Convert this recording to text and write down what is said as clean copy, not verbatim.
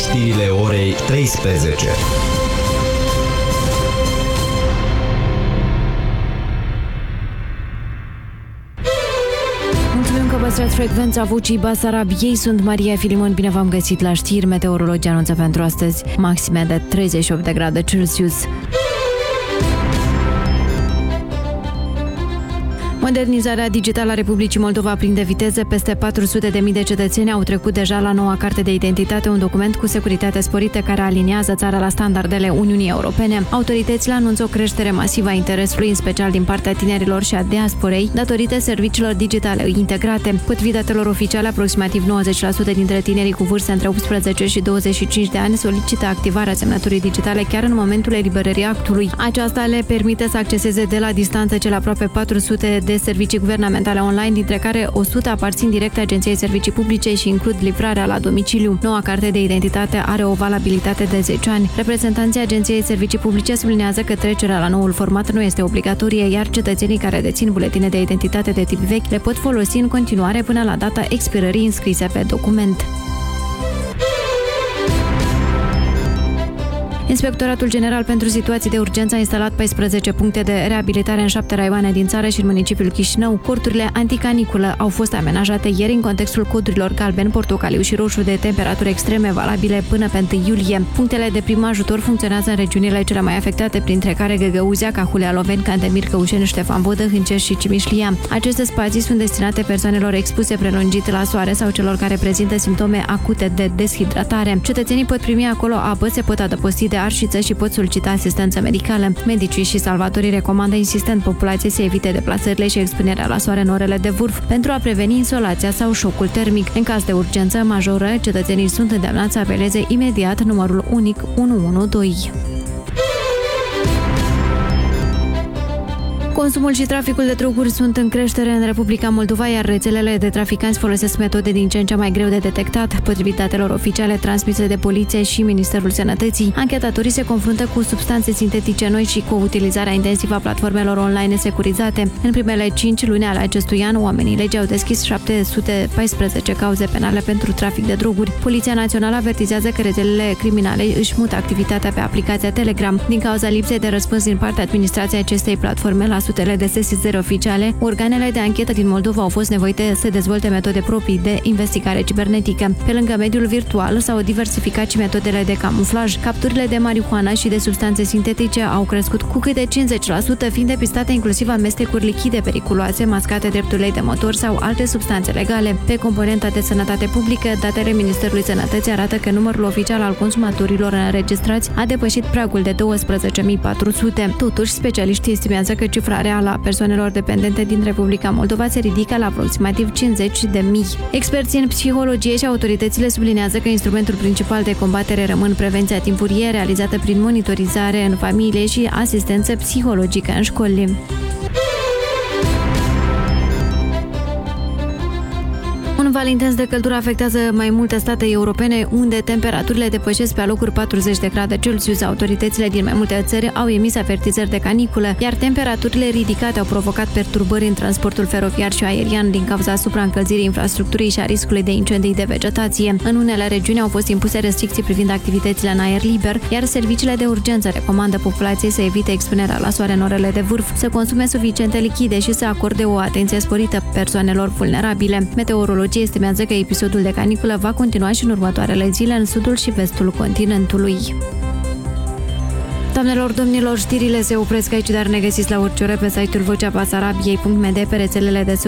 Știrile orei 13. Mulțumim că păstrați frecvența Vocii Basarabiei. Sunt Maria Filimon, bine v-am găsit la știri. Meteorologii anunță pentru astăzi maxime de 38 de grade Celsius. Modernizarea digitală a Republicii Moldova prinde viteză. Peste 400.000 de cetățeni au trecut deja la noua carte de identitate, un document cu securitate sporită care aliniază țara la standardele Uniunii Europene. Autoritățile anunță o creștere masivă a interesului, în special din partea tinerilor și a diasporei, datorită serviciilor digitale integrate. Potrivit datelor oficiale, aproximativ 90% dintre tinerii cu vârste între 18 și 25 de ani solicită activarea semnăturii digitale chiar în momentul eliberării actului. Aceasta le permite să acceseze de la distanță cele aproape 400 de servicii guvernamentale online, dintre care 100 aparțin direct Agenției Servicii Publice și includ livrarea la domiciliu. Noua carte de identitate are o valabilitate de 10 ani. Reprezentanții Agenției Servicii Publice sublinează că trecerea la noul format nu este obligatorie, iar cetățenii care dețin buletine de identitate de tip vechi le pot folosi în continuare până la data expirării înscrise pe document. Inspectoratul General pentru Situații de Urgență a instalat 14 puncte de reabilitare în 7 raioane din țară și în municipiul Chișinău. Corturile anticaniculă au fost amenajate ieri în contextul codurilor galben, portocaliu și roșu de temperaturi extreme valabile până pe 1 iulie. Punctele de prim ajutor funcționează în regiunile cele mai afectate, printre care Găgăuzea, Cahulea, Loveni, Cantemir, Căușeni, Ștefan Vodă, Hâncești și Cimișlia. Aceste spații sunt destinate persoanelor expuse prelungit la soare sau celor care prezintă simptome acute de deshidratare. Cetățenii pot primi acolo apă, se pot adăposti de arșiță și pot solicita asistență medicală. Medicii și salvatorii recomandă insistent populației să evite deplasările și expunerea la soare în orele de vârf pentru a preveni insolația sau șocul termic. În caz de urgență majoră, cetățenii sunt îndemnați să apeleze imediat numărul unic 112. Consumul și traficul de droguri sunt în creștere în Republica Moldova, iar rețelele de traficanți folosesc metode din ce în ce mai greu de detectat. Potrivit datelor oficiale transmise de poliție și Ministerul Sănătății, anchetatorii se confruntă cu substanțe sintetice noi și cu utilizarea intensivă a platformelor online securizate. În primele 5 luni ale acestui an, oamenii legii au deschis 714 cauze penale pentru trafic de droguri. Poliția Națională avertizează că rețelele criminale își mută activitatea pe aplicația Telegram. Din cauza lipsei de răspuns din partea administrației acestei platforme la sutele de sesizări oficiale, organele de anchetă din Moldova au fost nevoite să dezvolte metode proprii de investigare cibernetică. Pe lângă mediul virtual s-au diversificat și metodele de camuflaj. Capturile de marihuana și de substanțe sintetice au crescut cu câte 50%, fiind depistate inclusiv amestecuri lichide periculoase, mascate drept ulei de motor sau alte substanțe legale. Pe componenta de sănătate publică, datele Ministerului Sănătății arată că numărul oficial al consumatorilor înregistrați a depășit pragul de 12.400. Totuși, specialiștii estimează că cifra reală a persoanelor dependente din Republica Moldova se ridică la aproximativ 50.000. Experții în psihologie și autoritățile sublinează că instrumentul principal de combatere rămân prevenția timpurie, realizată prin monitorizare în familie și asistență psihologică în școli. Un val intens de căldură afectează mai multe state europene, unde temperaturile depășesc pe alocuri 40 de grade Celsius. Autoritățile din mai multe țări au emis avertizări de caniculă, iar temperaturile ridicate au provocat perturbări în transportul feroviar și aerian din cauza supraîncălzirii infrastructurii și a riscului de incendii de vegetație. În unele regiuni au fost impuse restricții privind activitățile în aer liber, iar serviciile de urgență recomandă populației să evite expunerea la soare în orele de vârf, să consume suficiente lichide și să acorde o atenție sporită persoanelor vulnerabile. Meteorologii estimează că episodul de caniculă va continua și în următoarele zile în sudul și vestul continentului. Doamnelor, domnilor, știrile se opresc aici, dar ne găsiți la orice oră pe site-ul voceabasarabiei.md, pe rețelele de